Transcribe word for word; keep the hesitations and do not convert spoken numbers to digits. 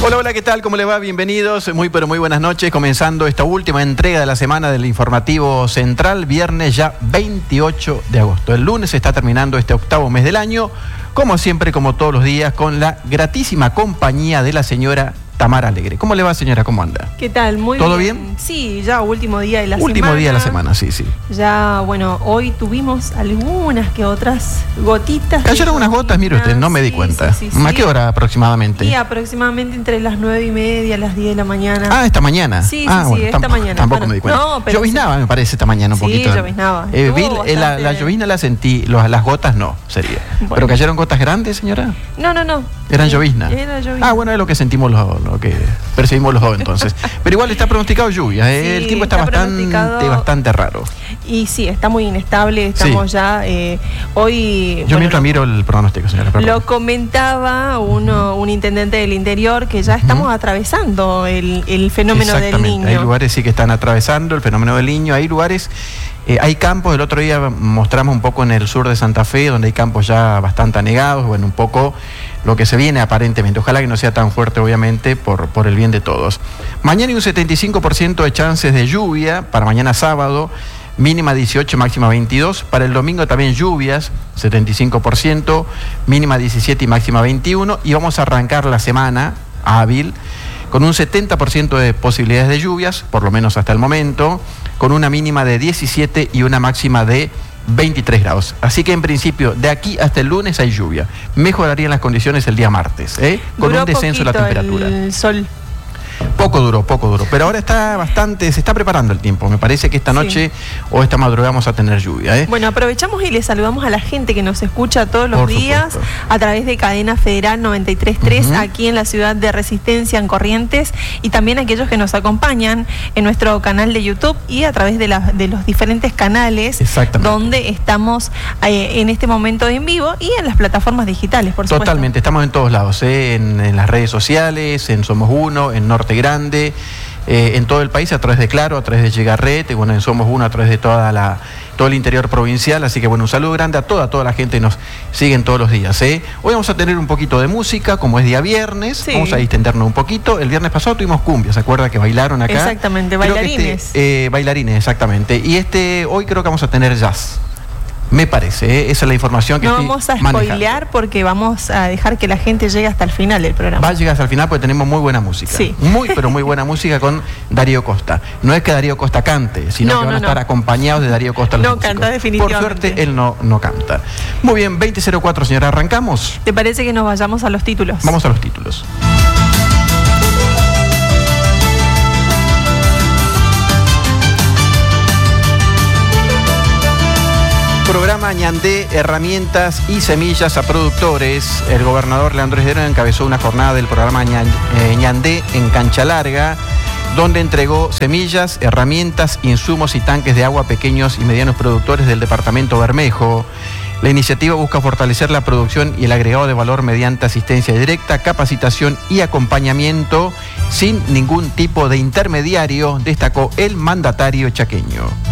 Hola, hola, ¿qué tal? ¿Cómo le va? Bienvenidos, muy pero muy buenas noches, comenzando esta última entrega de la semana del Informativo Central, viernes ya veintiocho de agosto. El lunes se está terminando este octavo mes del año, como siempre, como todos los días, con la gratísima compañía de la señora Tamara Alegre. ¿Cómo le va, señora? ¿Cómo anda? ¿Qué tal? Muy bien. ¿Todo bien? bien? Sí, ya último día de la último semana. Último día de la semana, sí, sí. Ya, bueno, hoy tuvimos algunas que otras gotitas. Cayeron unas gotas, mire usted, no me sí, di cuenta. Sí, sí, ¿A sí. qué hora aproximadamente? Y aproximadamente entre las nueve y media, las diez de la mañana. Ah, esta mañana. Sí, sí, ah, sí, bueno, esta tampoco, mañana. Tampoco Bueno, me di cuenta. no, pero lloviznaba, sí. me parece, esta mañana un Sí, poquito. lloviznaba. Eh, vi, Estuvo eh, la, bastante- la llovizna la sentí, los- las gotas no, sería. Bueno. ¿Pero cayeron gotas grandes, señora? No, no, no. ¿Eran Eh, llovizna? Era llovizna. Ah, bueno, es lo que sentimos, lo, lo que percibimos los dos entonces. Pero igual está pronosticado lluvia, ¿eh? Sí, El tiempo está, está bastante, pronosticado. bastante raro. Y sí, está muy inestable. Estamos Sí. ya eh, hoy. Yo bueno, mientras lo- miro el pronóstico, señora. perdón. Lo comentaba uno, un intendente del interior que ya estamos Ujú. atravesando el, el fenómeno del Exactamente. niño. Hay lugares sí que están atravesando el fenómeno del niño, hay lugares, eh, hay campos, el otro día mostramos un poco en el sur de Santa Fe, donde hay campos ya bastante anegados, bueno, un poco lo que se viene aparentemente. Ojalá que no sea tan fuerte, obviamente, por, por el bien de todos. Mañana hay un setenta y cinco por ciento de chances de lluvia, para mañana sábado, mínima dieciocho, máxima veintidós. Para el domingo también lluvias, setenta y cinco por ciento, mínima diecisiete y máxima veintiuno. Y vamos a arrancar la semana hábil con un setenta por ciento de posibilidades de lluvias, por lo menos hasta el momento, con una mínima de diecisiete y una máxima de veintitrés grados. Así que en principio, de aquí hasta el lunes hay lluvia. Mejorarían las condiciones el día martes, ¿eh? Con Duró un descenso de la poquito temperatura. El sol. Poco duró, poco duró. Pero ahora está bastante, se está preparando el tiempo. Me parece que esta Sí. noche o esta madrugada vamos a tener lluvia, ¿eh? Bueno, aprovechamos y le saludamos a la gente que nos escucha todos los Por días supuesto. a través de Cadena Federal noventa y tres punto tres Ujú. aquí en la ciudad de Resistencia, en Corrientes, y también aquellos que nos acompañan en nuestro canal de YouTube y a través de, la- de los diferentes canales Exactamente. donde estamos eh, en este momento en vivo y en las plataformas digitales, por supuesto. Totalmente, estamos en todos lados, ¿eh? en, en las redes sociales, en Somos Uno, en Norte Grande, eh, en todo el país, a través de Claro, a través de Llegarret, y bueno, en Somos Uno, a través de toda la, todo el interior provincial. Así que bueno, un saludo grande a toda, toda la gente que nos siguen todos los días, ¿eh? Hoy vamos a tener un poquito de música, como es día viernes, Sí. vamos a distendernos un poquito. El viernes pasado tuvimos cumbia, ¿se acuerda que bailaron acá? Exactamente, Creo que bailarines. este, eh, bailarines, exactamente. Y este, hoy creo que vamos a tener jazz. Me parece, ¿eh? Esa es la información que No estoy vamos a manejando. spoilear porque vamos a dejar que la gente llegue hasta el final del programa. Va a llegar hasta el final porque tenemos muy buena música. Sí. Muy, pero muy buena música con Darío Costa. No es que Darío Costa cante, sino No, que van no, a estar no. acompañados de Darío Costa. los No músicos. canta definitivamente. Por suerte, él no, no canta. Muy bien, veinte cero cuatro, señora, ¿arrancamos? ¿Te parece que nos vayamos a los títulos? Vamos a los títulos. Programa Ñandé, herramientas y semillas a productores. El gobernador Leandro Esdero encabezó una jornada del programa Ñan- eh, Ñandé en Cancha Larga, donde entregó semillas, herramientas, insumos y tanques de agua a pequeños y medianos productores del departamento Bermejo. La iniciativa busca fortalecer la producción y el agregado de valor mediante asistencia directa, capacitación y acompañamiento sin ningún tipo de intermediario, destacó el mandatario chaqueño.